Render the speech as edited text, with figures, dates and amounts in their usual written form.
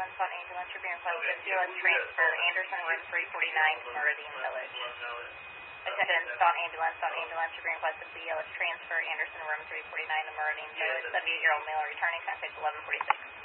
Sought ambulance, you're being requested BLS transfer Anderson, room 349 to Meridian Village. Attention, Sought ambulance, you're being requested BLS transfer Anderson, room 349 to Meridian Village. 78-year-old male returning, contact 1146.